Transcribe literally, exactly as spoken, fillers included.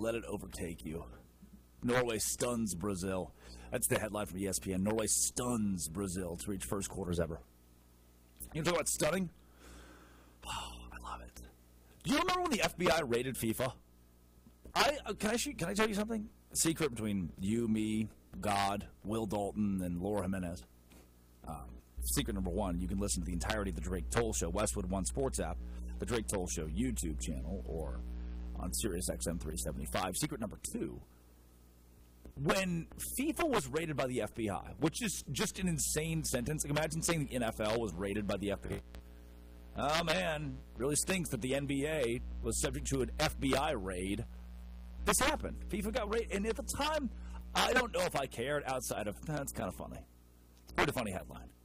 let it overtake you. Norway stuns Brazil. That's the headline from E S P N. Norway stuns Brazil to reach first quarters ever. You talk about stunning? Oh, I love it. Do you remember when the F B I raided FIFA? I uh, can I shoot, can I tell you something? A secret between you, me, God, Will Dalton, and Laura Jimenez. Um, secret number one: you can listen to the entirety of the Drake Toll Show, Westwood One Sports app, the Drake Toll Show YouTube channel, or on Sirius X M three seventy-five. Secret number two: when FIFA was raided by the F B I, which is just an insane sentence. Like, imagine saying the N F L was raided by the F B I. Oh, man, really stinks that the N B A was subject to an F B I raid. This happened. FIFA got raided, and at the time, I don't know if I cared outside of, that's kind of funny. It's a pretty funny headline.